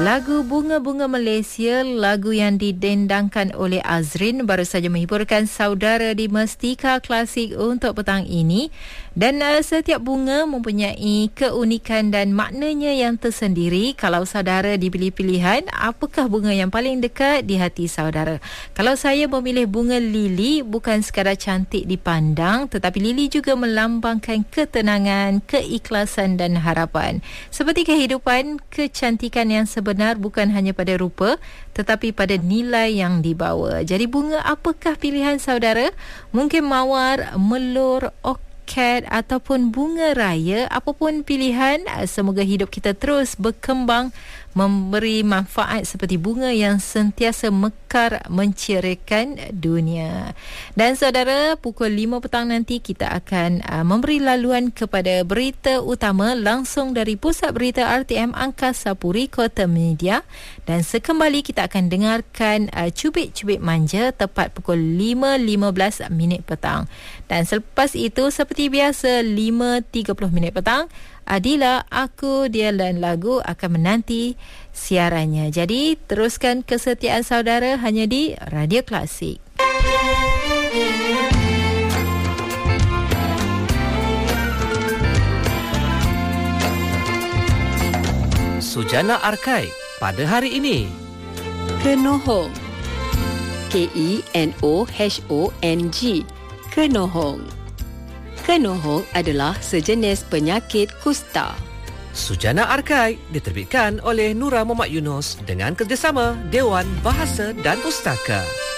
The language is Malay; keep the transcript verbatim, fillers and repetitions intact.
Lagu Bunga-Bunga Malaysia, lagu yang didendangkan oleh Azrin, baru saja menghiburkan saudara di Mestika Klasik untuk petang ini. Dan uh, setiap bunga mempunyai keunikan dan maknanya yang tersendiri. Kalau saudara diberi pilihan, apakah bunga yang paling dekat di hati saudara? Kalau saya memilih bunga lili, bukan sekadar cantik dipandang, tetapi lili juga melambangkan ketenangan, keikhlasan dan harapan. Seperti kehidupan, kecantikan yang sebenar bukan hanya pada rupa, tetapi pada nilai yang dibawa. Jadi bunga apakah pilihan saudara? Mungkin mawar, melur, orkid ataupun bunga raya. Apapun pilihan, semoga hidup kita terus berkembang, memberi manfaat seperti bunga yang sentiasa mekar menceriakan dunia. Dan saudara, pukul lima petang nanti kita akan uh, memberi laluan kepada berita utama langsung dari Pusat Berita R T M Angkasa Puri Kota Media. Dan sekembali kita akan dengarkan uh, Cubit-Cubit Manja tepat pukul lima lima belas minit petang. Dan selepas itu, seperti biasa, lima tiga puluh minit petang, Adila, Aku, Dia dan Lagu akan menanti siarannya. Jadi, teruskan kesetiaan saudara hanya di Radio Klasik. Sujana Arkai pada hari ini. Kenohong. K E N O H O N G. Kenohong. Kenohong adalah sejenis penyakit kusta. Sujana Arkai diterbitkan oleh Nura Muhammad Yunus dengan kerjasama Dewan Bahasa dan Pustaka.